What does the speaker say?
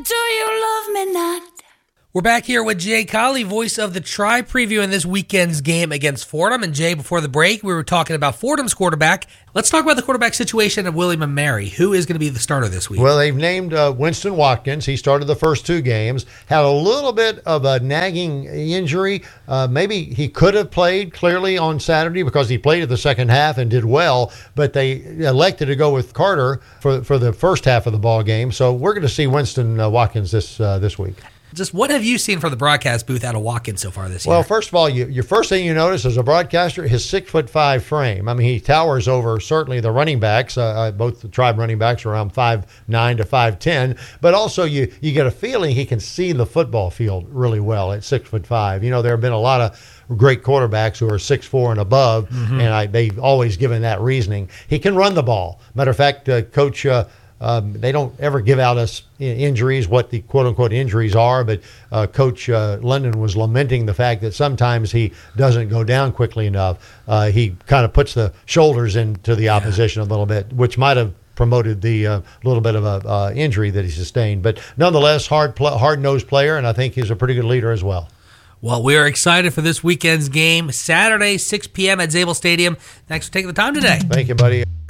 Do you love me not? We're back here with Jay Colley, voice of the Tribe, previewing this weekend's game against Fordham. And Jay, before the break, we were talking about Fordham's quarterback. Let's talk about the quarterback situation of William & Mary. Who is going to be the starter this week? Well, they've named Winston Watkins. He started the first two games. Had a little bit of a nagging injury. Maybe he could have played clearly on Saturday because he played at the second half and did well. But they elected to go with Carter for the first half of the ball game. So we're going to see Winston Watkins this week. Just what have you seen from the broadcast booth out of Watkins so far this year? Well, first of all, your first thing you notice as a broadcaster, his 6'5" frame. I mean, he towers over certainly the running backs. Both the Tribe running backs are around 5'9" to 5'10", but also you get a feeling he can see the football field really well at 6'5". You know, there have been a lot of great quarterbacks who are 6'4" and above, and they've always given that reasoning. He can run the ball. Matter of fact, Coach. They don't ever give out us injuries, what the quote-unquote injuries are, but Coach London was lamenting the fact that sometimes he doesn't go down quickly enough. He kind of puts the shoulders into the opposition a little bit, which might have promoted the little bit of a injury that he sustained. But nonetheless, hard-nosed player, and I think he's a pretty good leader as well. Well, we are excited for this weekend's game, Saturday, 6 p.m. at Zabel Stadium. Thanks for taking the time today. Thank you, buddy.